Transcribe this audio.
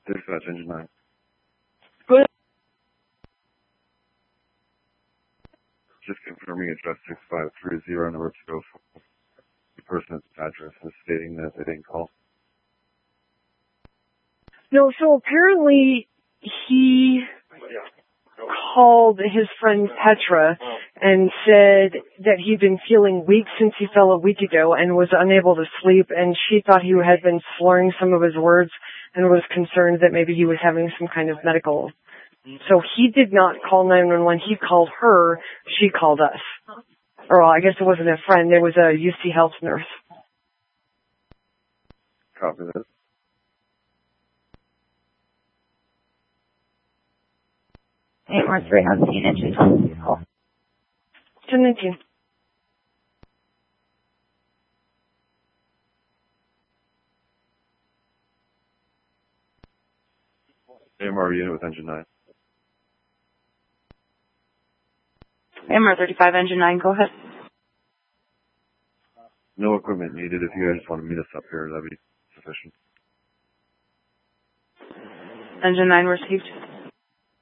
Dispatch, engine 9. Good. Just confirming address 6530, number 204. The person's address is stating that they didn't call. No, so apparently he called his friend Petra and said that he'd been feeling weak since he fell a week ago and was unable to sleep, and she thought he had been slurring some of his words and was concerned that maybe he was having some kind of medical. So he did not call 911. He called her. She called us. Or well, I guess it wasn't a friend. It was a UC Health nurse. Copy that. Hey, Mark 3 on scene, engine 12. 1019. AMR unit with engine 9. AMR 35, engine 9, go ahead. No equipment needed. If you guys just want to meet us up here, that'd be sufficient. Engine 9 received.